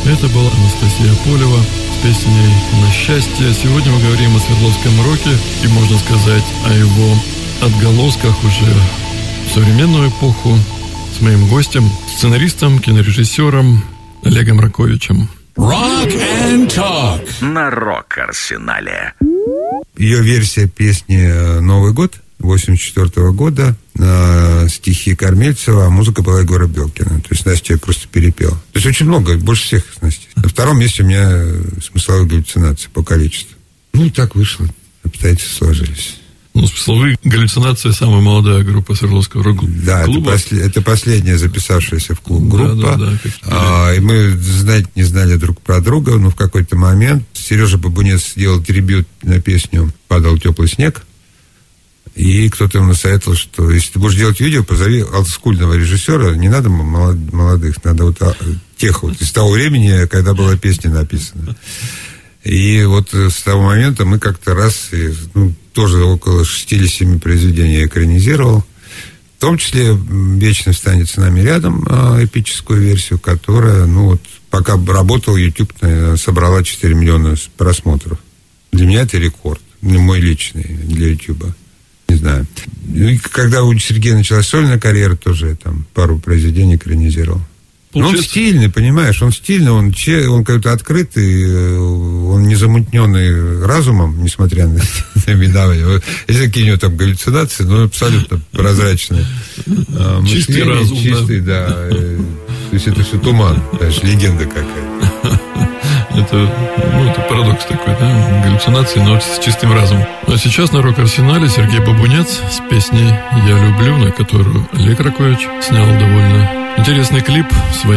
Это была Анастасия Полева с песней «На счастье». Сегодня мы говорим о Свердловском роке и, можно сказать, о его отголосках уже в современную эпоху с моим гостем, сценаристом, кинорежиссером Олегом Раковичем. Rock and Talk на Рок-Арсенале. Ее версия песни «Новый год» 1984 года, стихи Кормильцева, а музыка была Егора Белкина. То есть Настя просто перепела. То есть очень много, больше всех Настя. На втором месте у меня смысловые галлюцинации по количеству. Ну, так вышло. Обстоятельства сложились. Ну, смысловые галлюцинации — самая молодая группа Свердловского рок-клуба. Да, это последняя записавшаяся в клуб группа. Да, и мы не знали друг про друга, но в какой-то момент Сережа Бабунец сделал трибют на песню «Падал теплый снег». И кто-то ему насоветовал, что если ты будешь делать видео, позови олдскульного режиссера, не надо молодых, надо вот тех вот из того времени, когда была песня написана. И вот с того момента мы как-то раз, тоже около 6 или 7 произведений я экранизировал. В том числе «Вечность станет с нами рядом», эпическую версию, которая, пока работал, YouTube собрала 4 миллиона просмотров. Для меня это рекорд, мой личный, для YouTube. Не знаю. И когда у Сергея началась сольная карьера, тоже там пару произведений экранизировал. Он стильный, понимаешь, он стильный, он какой-то открытый, он не замутненный разумом, несмотря на видавание. Есть какие у него там галлюцинации, но абсолютно прозрачные. Чистый разум, чистый, да. То есть это все туман, знаешь, легенда какая-то. Это парадокс такой, да? Галлюцинации, но с чистым разумом. А сейчас на Рок-Арсенале Сергей Бабунец с песней «Я люблю», на которую Олег Ракович снял довольно интересный клип своим